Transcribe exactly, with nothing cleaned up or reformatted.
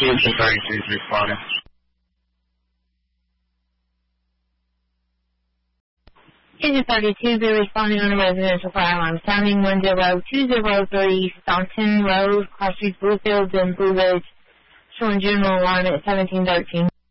Houston thirty-two is responding. Houston thirty-two be responding on a residential fire alarm sounding one zero two zero three Staunton Road, Cross Streets, Bluefields, and Blue Ridge, showing general alarm at seventeen thirteen.